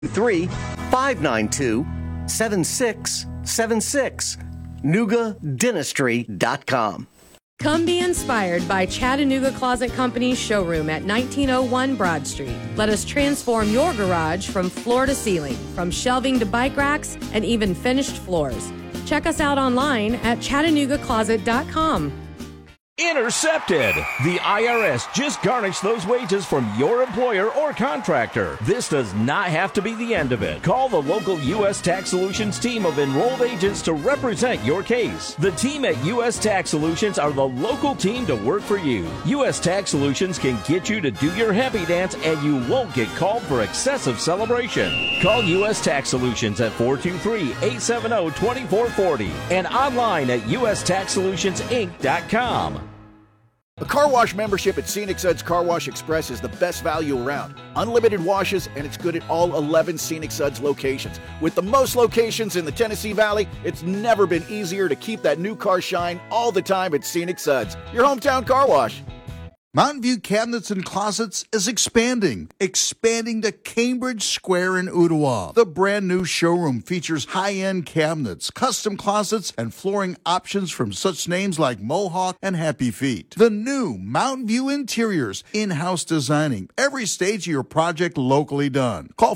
3-592-7676. NugaDentistry.com. Come be inspired by Chattanooga Closet Company's showroom at 1901 Broad Street. Let us transform your garage from floor to ceiling, from shelving to bike racks, and even finished floors. Check us out online at ChattanoogaCloset.com. Intercepted. The IRS just garnished those wages from your employer or contractor. This does not have to be the end of it. Call the local U.S. Tax Solutions team of enrolled agents to represent your case. The team at U.S. Tax Solutions are the local team to work for you. U.S. Tax Solutions can get you to do your happy dance and you won't get called for excessive celebration. Call U.S. Tax Solutions at 423-870-2440 and online at USTaxSolutionsInc.com. A car wash membership at Scenic Suds Car Wash Express is the best value around. Unlimited washes, and it's good at all 11 Scenic Suds locations. With the most locations in the Tennessee Valley, it's never been easier to keep that new car shine all the time at Scenic Suds, your hometown car wash. Mountain View Cabinets and Closets is expanding to Cambridge Square in Ottawa. The brand new showroom features high-end cabinets, custom closets, and flooring options from such names like Mohawk and Happy Feet. The new Mountain View Interiors, in-house designing every stage of your project locally done. Call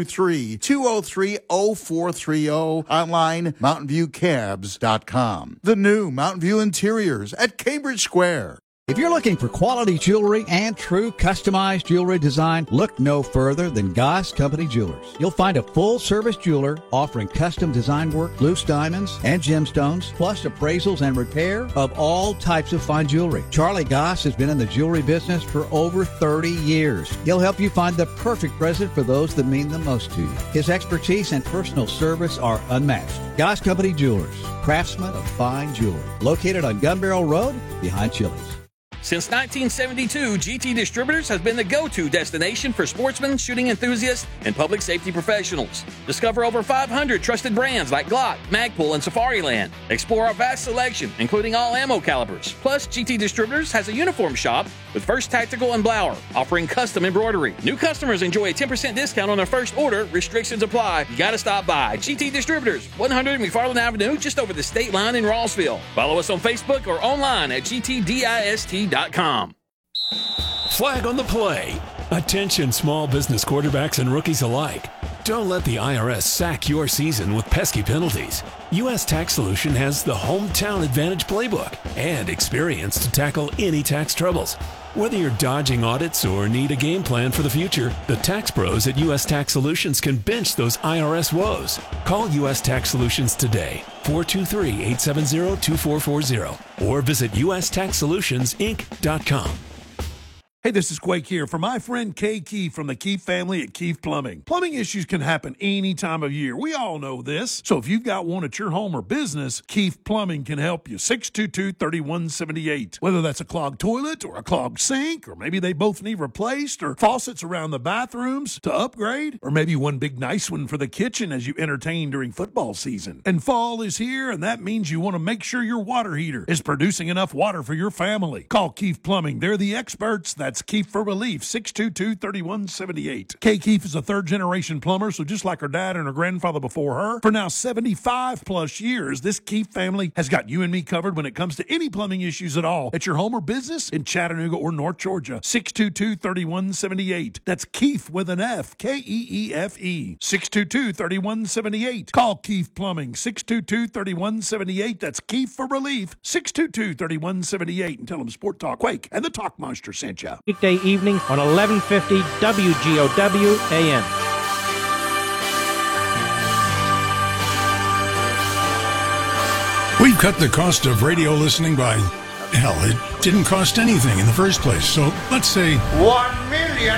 423-203-0430, online mountainviewcabs.com. The new Mountain View Interiors at Cambridge Square. If you're looking for quality jewelry and true customized jewelry design, look no further than Goss Company Jewelers. You'll find a full-service jeweler offering custom design work, loose diamonds, and gemstones, plus appraisals and repair of all types of fine jewelry. Charlie Goss has been in the jewelry business for over 30 years. He'll help you find the perfect present for those that mean the most to you. His expertise and personal service are unmatched. Goss Company Jewelers, craftsmen of fine jewelry. Located on Gun Barrel Road, behind Chili's. Since 1972, GT Distributors has been the go-to destination for sportsmen, shooting enthusiasts, and public safety professionals. Discover over 500 trusted brands like Glock, Magpul, and Safariland. Explore our vast selection, including all ammo calibers. Plus, GT Distributors has a uniform shop with First Tactical and Blower, offering custom embroidery. New customers enjoy a 10% discount on their first order. Restrictions apply. You gotta stop by. GT Distributors, 100 McFarland Avenue, just over the state line in Rossville. Follow us on Facebook or online at GTDIST.com. Flag on the play. Attention small business quarterbacks and rookies alike. Don't let the IRS sack your season with pesky penalties. U.S. Tax Solution has the Hometown Advantage playbook and experience to tackle any tax troubles. Whether you're dodging audits or need a game plan for the future, the tax pros at U.S. Tax Solutions can bench those IRS woes. Call U.S. Tax Solutions today, 423-870-2440, or visit USTaxSolutionsInc.com. Hey, this is Quake here for my friend Kay Keefe from the Keefe family at Keefe Plumbing. Plumbing issues can happen any time of year. We all know this. So if you've got one at your home or business, Keefe Plumbing can help you. 622-3178. Whether that's a clogged toilet or a clogged sink, or maybe they both need replaced, or faucets around the bathrooms to upgrade, or maybe one big nice one for the kitchen as you entertain during football season. And fall is here, and that means you want to make sure your water heater is producing enough water for your family. Call Keefe Plumbing. They're the experts. That's Keefe for Relief, 622-3178. Kay Keefe is a third-generation plumber, so just like her dad and her grandfather before her, for now 75-plus years, this Keefe family has got you and me covered when it comes to any plumbing issues at all at your home or business in Chattanooga or North Georgia. 622-3178. That's Keefe with an F, Keefe. 622-3178. Call Keefe Plumbing, 622-3178. That's Keefe for Relief, 622-3178. And tell them Sport Talk Quake and the Talk Monster sent you. Weekday evening on 1150 WGOW AM. We've cut the cost of radio listening by, hell, it didn't cost anything in the first place. So let's say $1 million.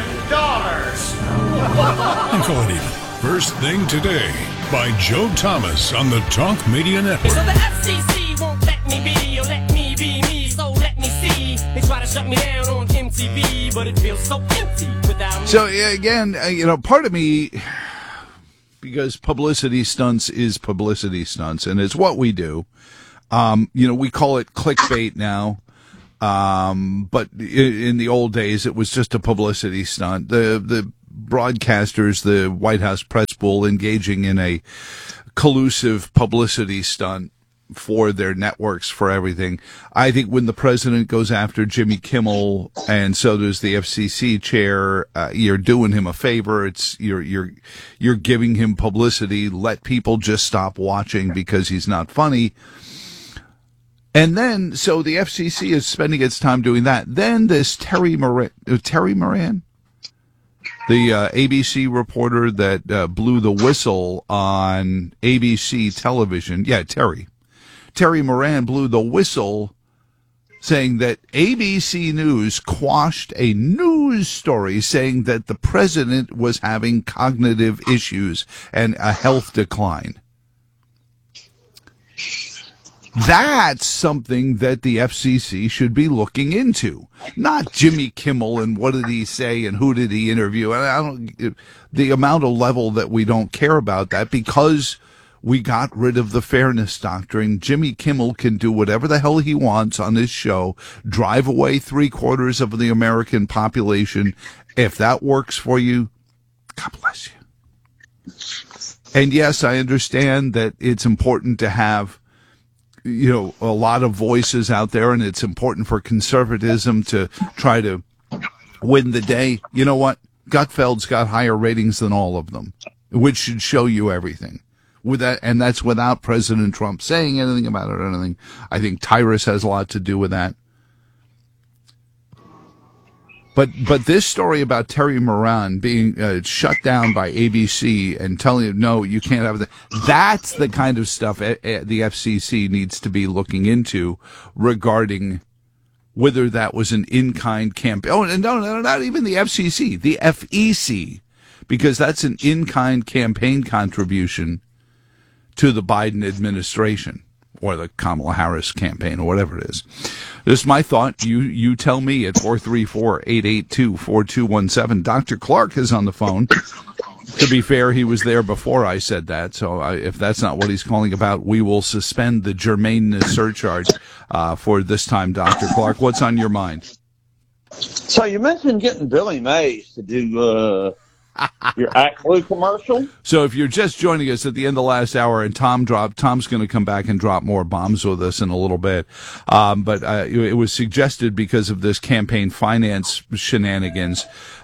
And call it even. First Thing Today by Joe Thomas on the Talk Media Network. So the FCC won't let me be, or let me be me, so let me see. They try to shut me down on MTV, but it feels so empty without me. So, again, part of me, because publicity stunts is publicity stunts, and it's what we do. We call it clickbait now. But in the old days, it was just a publicity stunt. The broadcasters, the White House press pool, engaging in a collusive publicity stunt for their networks, for everything. I think when the president goes after Jimmy Kimmel, and so does the FCC chair, you're doing him a favor. It's you're giving him publicity. Let people just stop watching because he's not funny. And then, so the FCC is spending its time doing that. Then this Terry Moran, the ABC reporter that blew the whistle on ABC television. Yeah, Terry Moran blew the whistle saying that ABC News quashed a news story saying that the president was having cognitive issues and a health decline. That's something that the FCC should be looking into, not Jimmy Kimmel and what did he say and who did he interview. And I don't, the amount of level that we don't care about that because we got rid of the fairness doctrine. Jimmy Kimmel can do whatever the hell he wants on his show, drive away 3/4 of the American population. If that works for you, God bless you. And yes, I understand that it's important to have, you know, a lot of voices out there, and it's important for conservatism to try to win the day. You know what? Gutfeld's got higher ratings than all of them, which should show you everything. With that, and that's without President Trump saying anything about it or anything. I think Tyrus has a lot to do with that. But this story about Terry Moran being shut down by ABC and telling him, no, you can't have that, that's the kind of stuff the FCC needs to be looking into regarding whether that was an in-kind campaign. Oh, no, not even the FCC, the FEC, because that's an in-kind campaign contribution to the Biden administration or the Kamala Harris campaign or whatever it is. This is my thought. You tell me at 434-882-4217. Dr. Clark is on the phone. To be fair, he was there before I said that, so if that's not what he's calling about, we will suspend the germaneness surcharge for this time. Dr. Clark, what's on your mind? So you mentioned getting Billy Mays to do your Act Blue commercial. So if you're just joining us at the end of the last hour and Tom's going to come back and drop more bombs with us in a little bit. But it was suggested because of this campaign finance shenanigans,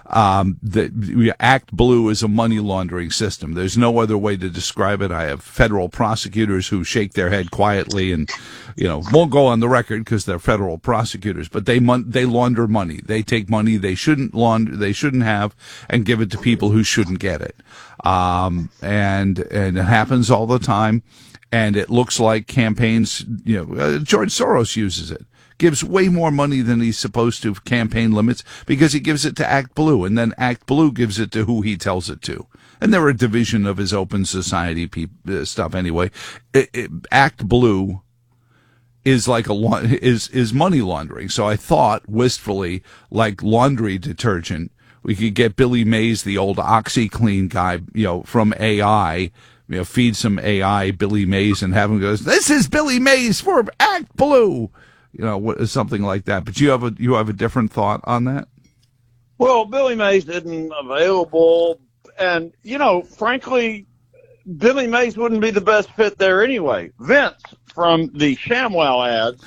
that Act Blue is a money laundering system. There's no other way to describe it. I have federal prosecutors who shake their head quietly and, you know, won't go on the record because they're federal prosecutors, but they launder money. They take money they shouldn't have and give it to people who shouldn't get it. And it happens all the time. And it looks like campaigns, you know, George Soros uses it. Gives way more money than he's supposed to campaign limits because he gives it to Act Blue, and then Act Blue gives it to who he tells it to. And they're a division of his open society stuff anyway. Act Blue is like is money laundering. So I thought wistfully, like laundry detergent, we could get Billy Mays, the old OxyClean guy, you know, from AI, you know, feed some AI Billy Mays and have him go, "This is Billy Mays for Act Blue." You know, something like that. But you have a different thought on that? Well, Billy Mays isn't available, and you know, frankly, Billy Mays wouldn't be the best fit there anyway. Vince from the ShamWow ads,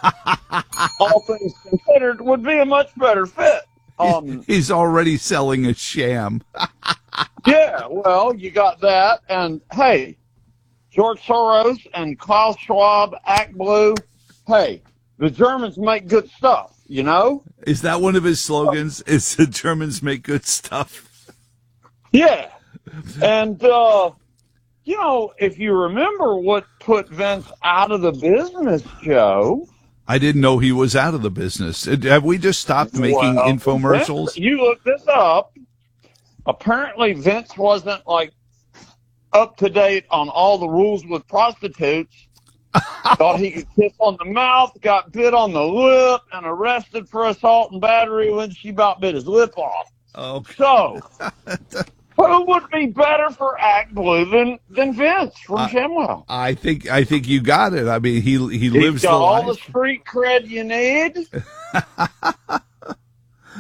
all things considered, would be a much better fit. He's already selling a sham. Yeah, well, you got that, and hey, George Soros and Klaus Schwab, Act Blue, hey. The Germans make good stuff, you know? Is that one of his slogans? Is the Germans make good stuff? Yeah. And, you know, if you remember what put Vince out of the business, Joe. I didn't know he was out of the business. Have we just stopped making infomercials? Vince, you look this up. Apparently Vince wasn't, like, up to date on all the rules with prostitutes. Thought he could kiss on the mouth, got bit on the lip, and arrested for assault and battery when she about bit his lip off. Okay. So, who would be better for Act Blue than Vince from ShamWow? I think you got it. I mean, he lives got the all life. the street cred you need.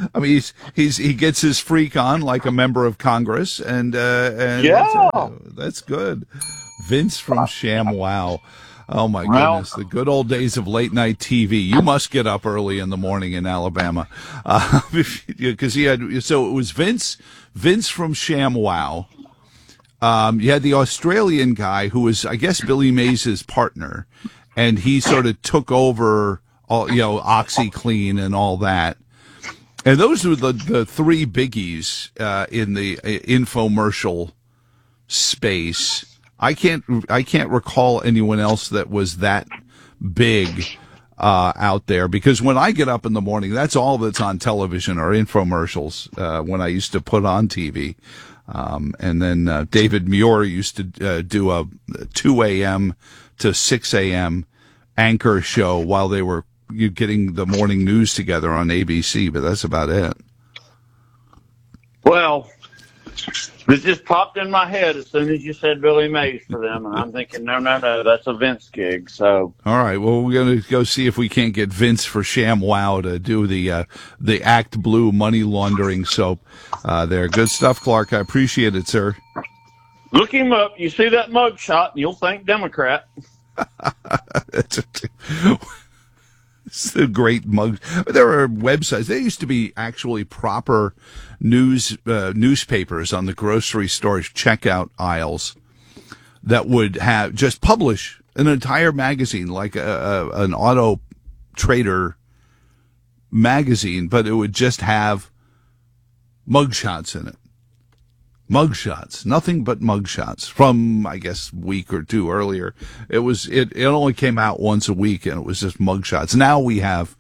I mean, he gets his freak on like a member of Congress, and that's good. Vince from ShamWow. Oh my goodness, the good old days of late night TV. You must get up early in the morning in Alabama, because so it was Vince from ShamWow. You had the Australian guy who was, I guess, Billy Mays' partner, and he sort of took over all, OxyClean and all that. And those were the three biggies in the infomercial space. I can't recall anyone else that was that big out there, because when I get up in the morning, that's all that's on television are infomercials. When I used to put on TV, and then David Muir used to do a 2 a.m. to 6 a.m. anchor show while they were getting the morning news together on ABC. But that's about it. Well, this just popped in my head as soon as you said Billy Mays for them, and I'm thinking, no, that's a Vince gig. So, all right, well, we're going to go see if we can't get Vince for ShamWow to do the Act Blue money laundering soap. There, good stuff, Clark. I appreciate it, sir. Look him up. You see that mug shot, and you'll think Democrat. It's a great mug. There are websites. There used to be actually proper newspapers on the grocery store checkout aisles that would have just publish an entire magazine, like an auto trader magazine, but it would just have mugshots in it. Mugshots, nothing but mugshots from, I guess, a week or two earlier. It only came out once a week, and it was just mugshots. Now we have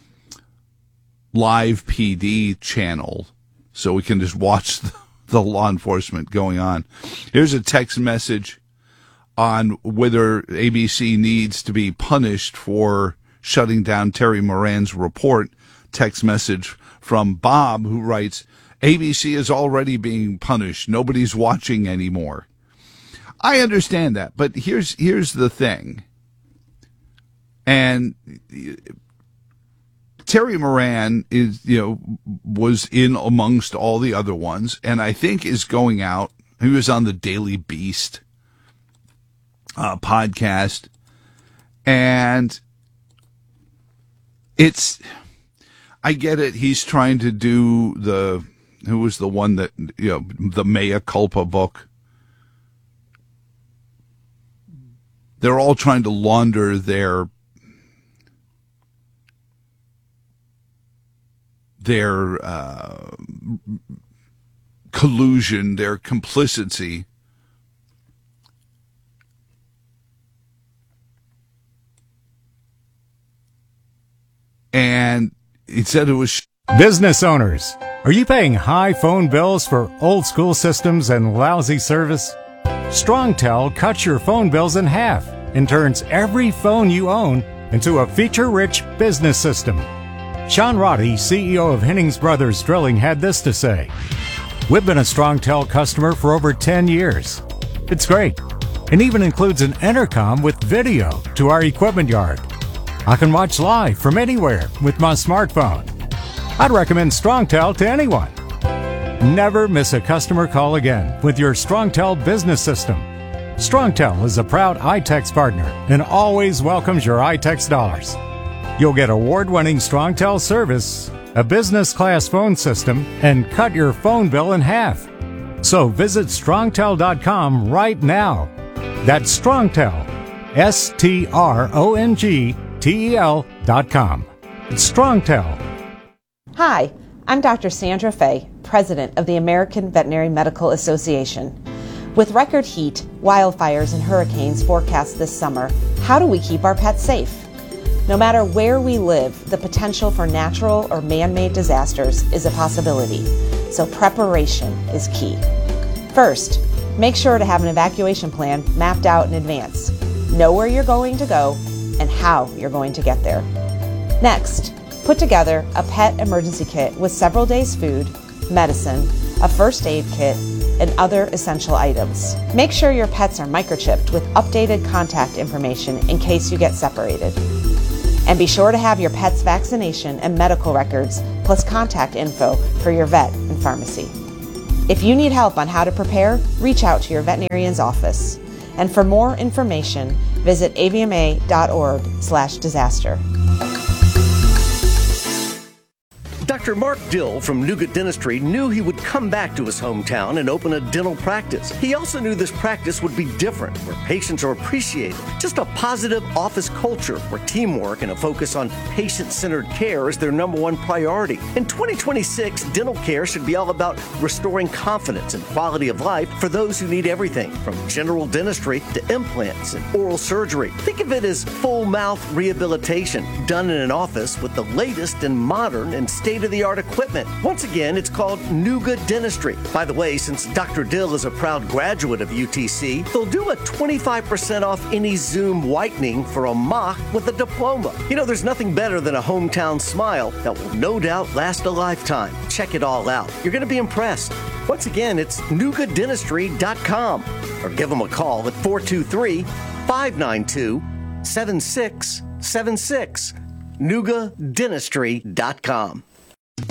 live PD channel, so we can just watch the law enforcement going on. Here's a text message on whether ABC needs to be punished for shutting down Terry Moran's report. Text message from Bob, who writes, ABC is already being punished. Nobody's watching anymore. I understand that, but here's the thing. And Terry Moran was in amongst all the other ones, and I think is going out. He was on the Daily Beast podcast, and I get it. He's trying to do who was the one that, the Mea Culpa book? They're all trying to launder their collusion, their complicity. And he said it was... Business owners, are you paying high phone bills for old school systems and lousy service? StrongTel cuts your phone bills in half and turns every phone you own into a feature-rich business system. Sean Roddy, CEO of Hennings Brothers Drilling, had this to say: "We've been a StrongTel customer for over 10 years. It's great, and even includes an intercom with video to our equipment yard. I can watch live from anywhere with my smartphone. I'd recommend StrongTel to anyone. Never miss a customer call again with your StrongTel business system. StrongTel is a proud iTex partner and always welcomes your iTex dollars. You'll get award-winning StrongTel service, a business-class phone system, and cut your phone bill in half. So visit StrongTel.com right now. That's StrongTel, StrongTel.com. It's StrongTel. Hi, I'm Dr. Sandra Fay, President of the American Veterinary Medical Association. With record heat, wildfires, and hurricanes forecast this summer, how do we keep our pets safe? No matter where we live, the potential for natural or man-made disasters is a possibility, so preparation is key. First, make sure to have an evacuation plan mapped out in advance. Know where you're going to go and how you're going to get there. Next, put together a pet emergency kit with several days' food, medicine, a first aid kit, and other essential items. Make sure your pets are microchipped with updated contact information in case you get separated. And be sure to have your pet's vaccination and medical records plus contact info for your vet and pharmacy. If you need help on how to prepare, reach out to your veterinarian's office. And for more information, visit avma.org/disaster. Dr. Mark Dill from Nougat Dentistry knew he would come back to his hometown and open a dental practice. He also knew this practice would be different, where patients are appreciated. Just a positive office culture where teamwork and a focus on patient-centered care is their number one priority. In 2026, dental care should be all about restoring confidence and quality of life for those who need everything, from general dentistry to implants and oral surgery. Think of it as full mouth rehabilitation done in an office with the latest and modern and state-of-the-art equipment. Once again, it's called Nougat Dentistry. By the way, since Dr. Dill is a proud graduate of UTC, they'll do a 25% off any Zoom whitening for a mock with a diploma. You know, there's nothing better than a hometown smile that will no doubt last a lifetime. Check it all out. You're going to be impressed. Once again, it's nougatdentistry.com or give them a call at 423-592-7676. nougatdentistry.com.